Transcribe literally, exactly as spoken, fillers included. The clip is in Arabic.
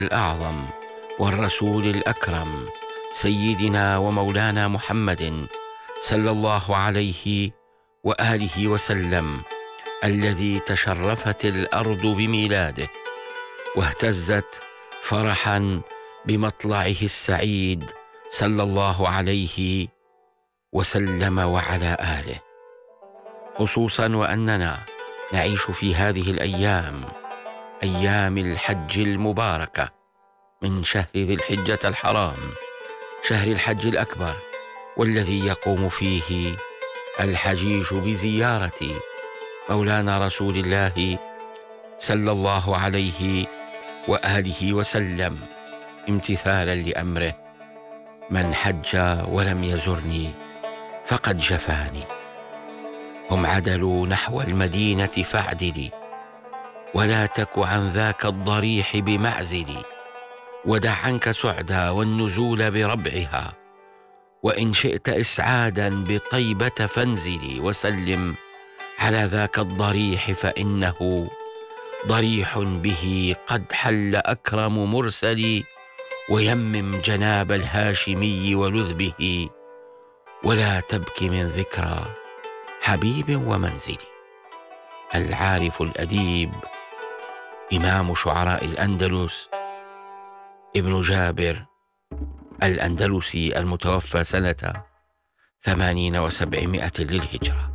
الأعظم والرسول الأكرم سيدنا ومولانا محمد صلى الله عليه وآله وسلم، الذي تشرفت الأرض بميلاده واهتزت فرحا بمطلعه السعيد صلى الله عليه وسلم وعلى آله، خصوصا وأننا نعيش في هذه الأيام، أيام الحج المباركة من شهر ذي الحجة الحرام، شهر الحج الأكبر، والذي يقوم فيه الحجيج بزيارة مولانا رسول الله صلى الله عليه وآله وسلم امتثالا لأمره: من حج ولم يزرني فقد جفاني. هم عدلوا نحو المدينة فاعدلي، ولا تك عن ذاك الضريح بمعزلي، ودع عنك سعدا والنزول بربعها، وإن شئت إسعادا بطيبة فانزلي، وسلم على ذاك الضريح فإنه ضريح به قد حل أكرم مرسلي، ويمم جناب الهاشمي ولذ به، ولا تبكي من ذكرى حبيب ومنزلي. العارف الأديب إمام شعراء الأندلس ابن جابر الأندلسي، المتوفى سنة ثمانين وسبعمائة للهجرة.